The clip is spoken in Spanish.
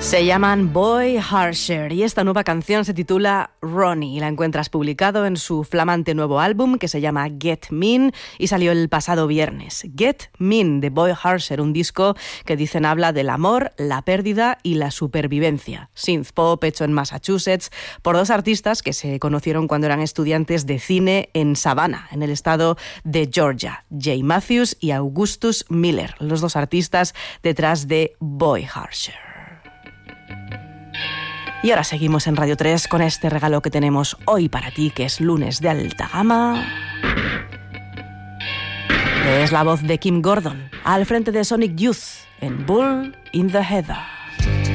Se llaman Boy Harsher y esta nueva canción se titula Ronnie. La encuentras publicado en su flamante nuevo álbum que se llama Get Mean y salió el pasado viernes. Get Mean de Boy Harsher, un disco que dicen habla del amor, la pérdida y la supervivencia. Synth pop hecho en Massachusetts por dos artistas que se conocieron cuando eran estudiantes de cine en Savannah, en el estado de Georgia. Jay Matthews y Augustus Miller, los dos artistas detrás de Boy Harsher. Y ahora seguimos en Radio 3 con este regalo que tenemos hoy para ti, que es lunes de alta gama. Es la voz de Kim Gordon, al frente de Sonic Youth, en Bull in the Heather.